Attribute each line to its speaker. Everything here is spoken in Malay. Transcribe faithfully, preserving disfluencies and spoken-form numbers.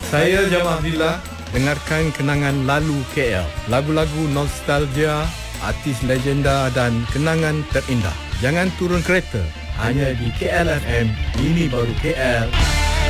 Speaker 1: Saya Jamal Abdillah. Dengarkan kenangan lalu K L. Lagu-lagu nostalgia, artis legenda dan kenangan terindah. Jangan turun kereta. Hanya di K L F M. Ini baru K L.